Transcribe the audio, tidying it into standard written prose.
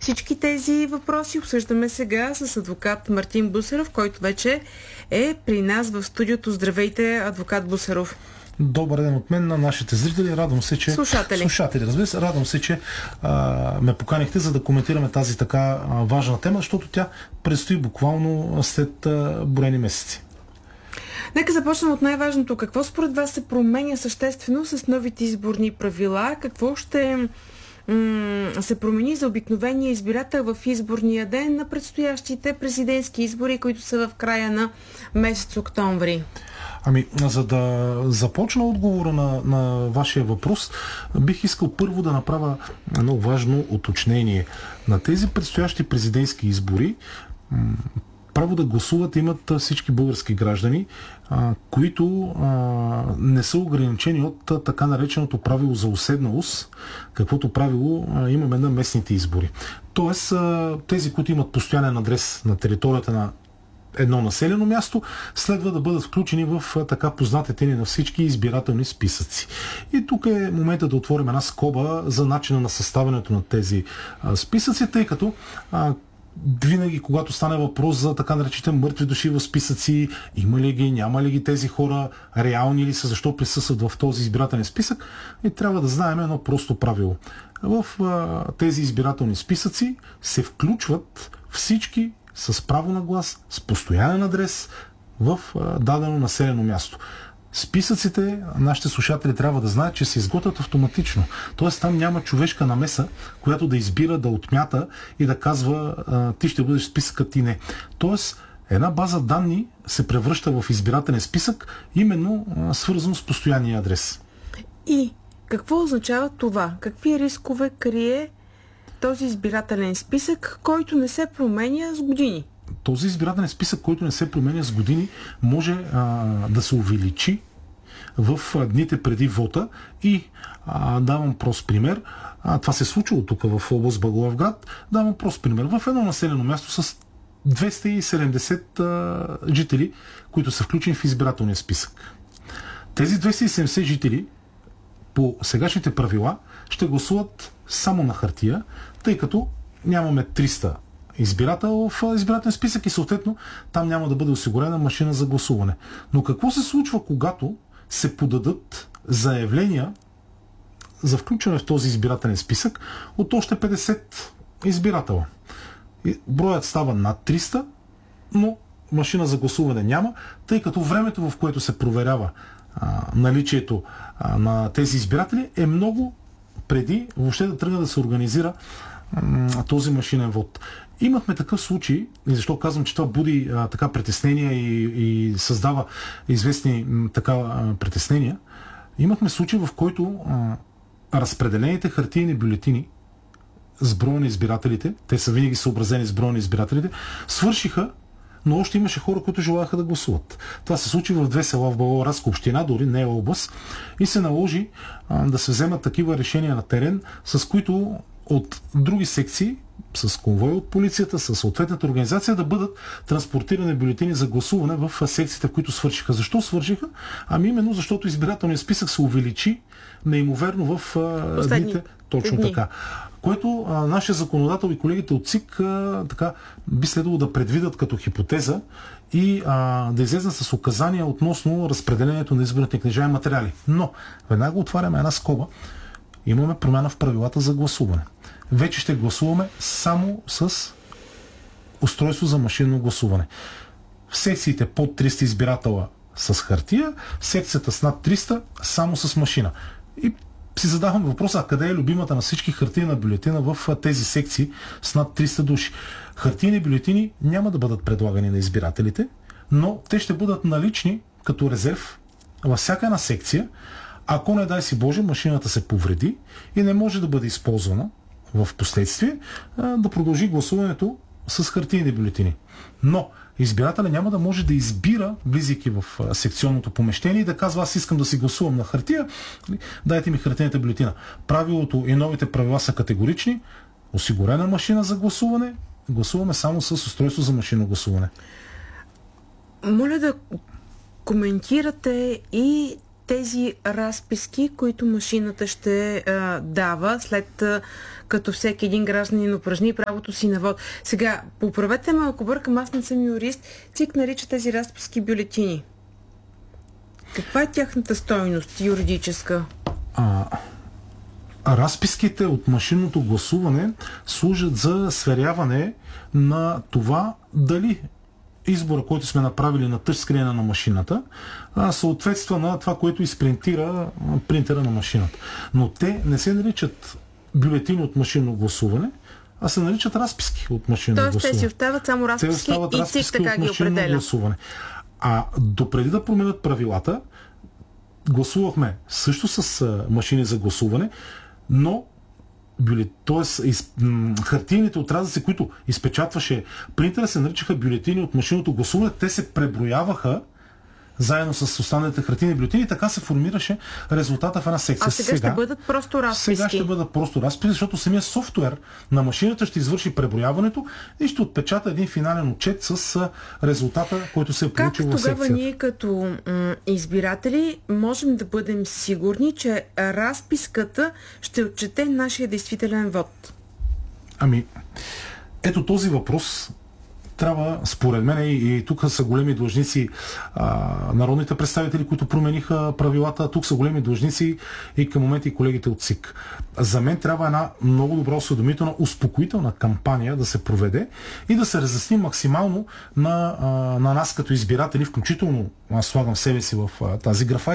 Всички тези въпроси обсъждаме сега с адвокат Мартин Бусаров, който вече е при нас в студиото. Здравейте, адвокат Бусаров. Добър ден от мен на нашите зрители. Радвам се, че... Слушатели, разбира се. Радвам се, че ме поканихте, за да коментираме тази така важна тема, защото тя предстои буквално след броени месеци. Нека започнем от най-важното. Какво според вас се променя съществено с новите изборни правила? Какво ще се промени за обикновения избирател в изборния ден на предстоящите президентски избори, които са в края на месец октомври? За да започна отговора на вашия въпрос, бих искал първо да направя едно важно уточнение. На тези предстоящи президентски избори право да гласуват имат всички български граждани, които не са ограничени от така нареченото правило за уседналост, каквото правило имаме на местните избори. Тоест, тези, които имат постоянен адрес на територията на едно населено място, следва да бъдат включени в така познатите ни на всички избирателни списъци. И тук е момента да отворим една скоба за начина на съставянето на тези списъци, тъй като винаги, когато стане въпрос за така наречените мъртви души в списъци, има ли ги, няма ли ги тези хора, реални ли са, защо присъстват в този избирателен списък, и трябва да знаем едно просто правило. В тези избирателни списъци се включват всички с право на глас, с постоянен адрес в дадено населено място. Списъците, нашите слушатели трябва да знаят, че се изготвят автоматично. Тоест там няма човешка намеса, която да избира, да отмята и да казва ти ще бъдеш в списъка, ти не. Тоест една база данни се превръща в избирателен списък, именно свързано с постоянния адрес. И какво означава това? Какви рискове крие този избирателен списък, който не се променя с години? Този избирателен списък, който не се променя с години, може да се увеличи в дните преди вота и давам прост пример. Това се е случило тук в област Благоевград. Давам прост пример. В едно населено място с 270 жители, които са включени в избирателния списък. Тези 270 жители по сегашните правила ще гласуват само на хартия, тъй като нямаме 300 избирател в избирателен списък и съответно там няма да бъде осигурена машина за гласуване. Но какво се случва, когато се подадат заявления за включване в този избирателен списък от още 50 избиратела? Броят става над 300, но машина за гласуване няма, тъй като времето, в което се проверява наличието на тези избиратели, е много преди въобще да тръгне да се организира този машинен вод. Имахме такъв случай, и защо казвам, че това буди така притеснения и създава известни така притеснения. Имахме случай, в който разпределените хартиени бюлетини с броя на избирателите, те са винаги съобразени с броя на избирателите, свършиха, но още имаше хора, които желаяха да гласуват. Това се случи в две села в Благоевградска община, дори не е област, и се наложи да се вземат такива решения на терен, с които от други секции, с конвой от полицията, с съответната организация, да бъдат транспортирани бюлетини за гласуване в секциите, в които свършиха. Защо свършиха? Именно защото избирателният списък се увеличи неимоверно в дните. Точно така. Което нашия законодател и колегите от ЦИК така би следвало да предвидят като хипотеза и да излезнат с указания относно разпределението на изборните книжа и материали. Но веднага отваряме една скоба. Имаме промяна в правилата за гласуване. Вече ще гласуваме само с устройство за машинно гласуване. В секциите под 300 избиратела с хартия, в секцията с над 300 само с машина. И си задавам въпроса, къде е любимата на всички хартиена бюлетина в тези секции с над 300 души. Хартиени бюлетини няма да бъдат предлагани на избирателите, но те ще бъдат налични като резерв във всяка една секция. Ако, не дай си Боже, машината се повреди и не може да бъде използвана в последствие, да продължи гласуването с хартиени бюлетини. Но избирателя няма да може да избира, влизайки в секционното помещение, и да казва: аз искам да си гласувам на хартия, дайте ми хартиената бюлетина. Правилото и новите правила са категорични. Осигурена машина за гласуване, гласуваме само с устройство за машинно гласуване. Моля да коментирате и тези разписки, които машината ще дава след като всеки един гражданин упражни правото си на вод. Сега, поправете ме, ако бъркам, аз не съм юрист, ЦИК нарича тези разписки бюлетини. Каква е тяхната стойност юридическа? Разписките от машинното гласуване служат за сверяване на това дали избора, който сме направили на тъчскрина на машината, съответства на това, което изпринтира принтера на машината. Но те не се наричат бюлетини от машинно гласуване, а се наричат разписки от машинно гласуване. Тоест те си остават само разписки и ЦИК така ги определя. Гласуване. А допреди да променят правилата, гласувахме също с машини за гласуване, но хартийните отрязъци, които изпечатваше принтера, се наричаха бюлетини от машинното гласуване. Те се преброяваха заедно с останалите хартийни бюлетини и така се формираше резултата в една секция. А сега ще бъдат просто разписки? Сега ще бъдат просто разписки, защото самия софтуер на машината ще извърши преброяването и ще отпечата един финален отчет с резултата, който се е получил в секцията. Как тогава ние като избиратели можем да бъдем сигурни, че разписката ще отчете нашия действителен вод? Ето този въпрос трябва, според мен, и тук са големи длъжници народните представители, които промениха правилата, тук са големи длъжници и към момента и колегите от ЦИК. За мен трябва една много добра осведомителна, успокоителна кампания да се проведе и да се разясни максимално на нас като избиратели, включително аз слагам себе си в тази графа,